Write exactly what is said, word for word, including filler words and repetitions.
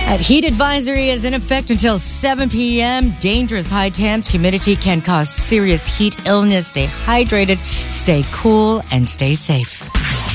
That heat advisory is in effect until seven p.m. Dangerous high temps, humidity can cause serious heat illness. Stay hydrated, stay cool, and stay safe.